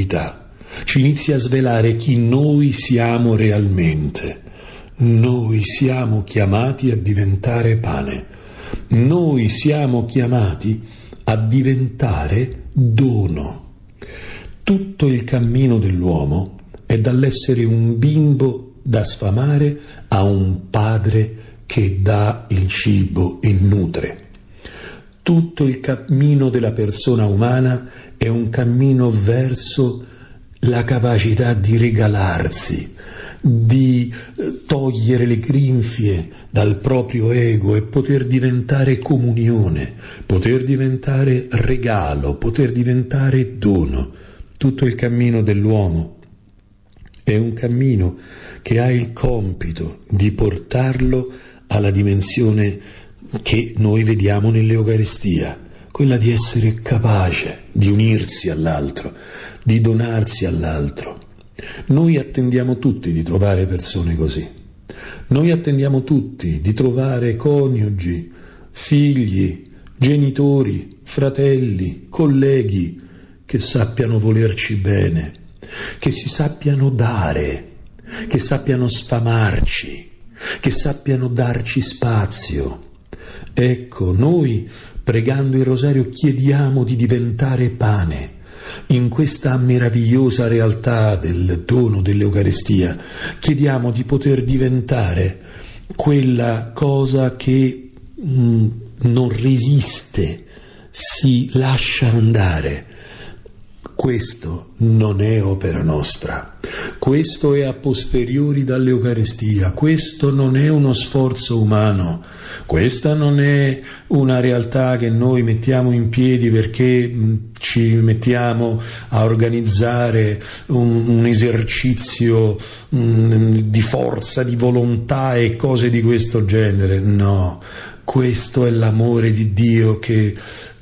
verità, ci inizia a svelare chi noi siamo realmente. Noi siamo chiamati a diventare pane, noi siamo chiamati a diventare dono. Tutto il cammino dell'uomo è dall'essere un bimbo da sfamare a un padre che dà il cibo e nutre. Tutto il cammino della persona umana è un cammino verso la capacità di regalarsi, di togliere le grinfie dal proprio ego e poter diventare comunione, poter diventare regalo, poter diventare dono. Tutto il cammino dell'uomo è un cammino che ha il compito di portarlo alla dimensione che noi vediamo nell'Eucaristia, quella di essere capace di unirsi all'altro, di donarsi all'altro. Noi attendiamo tutti di trovare persone così. Noi attendiamo tutti di trovare coniugi, figli, genitori, fratelli, colleghi che sappiano volerci bene, che si sappiano dare, che sappiano sfamarci, che sappiano darci spazio. Ecco, noi pregando il rosario chiediamo di diventare pane in questa meravigliosa realtà del dono dell'Eucaristia. Chiediamo di poter diventare quella cosa che non resiste, si lascia andare. Questo non è opera nostra, questo è a posteriori dall'Eucaristia, questo non è uno sforzo umano, questa non è una realtà che noi mettiamo in piedi perché ci mettiamo a organizzare un esercizio di forza, di volontà e cose di questo genere. No, questo è l'amore di Dio che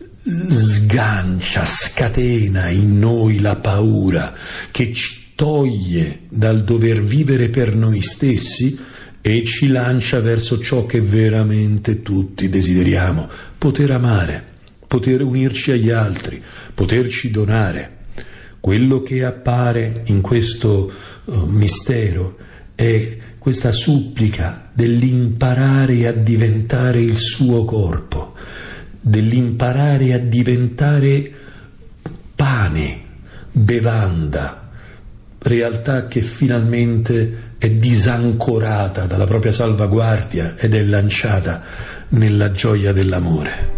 sgancia, scatena in noi la paura, che ci toglie dal dover vivere per noi stessi e ci lancia verso ciò che veramente tutti desideriamo: poter amare, poter unirci agli altri, poterci donare. Quello che appare in questo mistero è questa supplica dell'imparare a diventare il suo corpo, dell'imparare a diventare pane, bevanda, realtà che finalmente è disancorata dalla propria salvaguardia ed è lanciata nella gioia dell'amore.